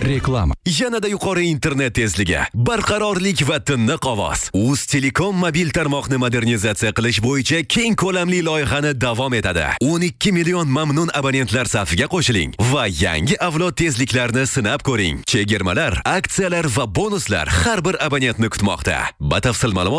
Reklama. Yanada yuqori internet tezligi, barqarorlik va tiniq ovoz. Uz Telekom mobil tarmoqni modernizatsiya qilish bo'yicha keng ko'lamli loyihani davom etadi. 12 million mamnun abonentlar safiga qo'shiling va yangi avlod tezliklarni sinab ko'ring. Chegirmalar, aksiyalar va bonuslar har bir abonentni kutmoqda. Batafsil ma'lumot